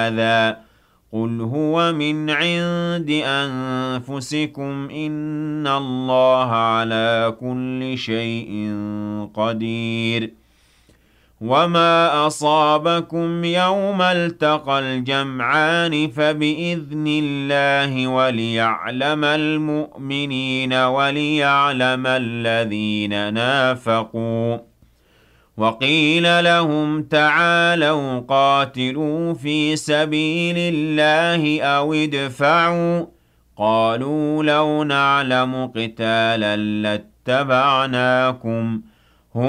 هذا قل هو من عند أنفسكم إن الله على كل شيء قدير وما أصابكم يوم التقى الجمعان فبإذن الله وليعلم المؤمنين وليعلم الذين نافقوا وقيل لهم تعالوا قاتلوا في سبيل الله أو ادفعوا قالوا لو نعلم قتالا لاتبعناكم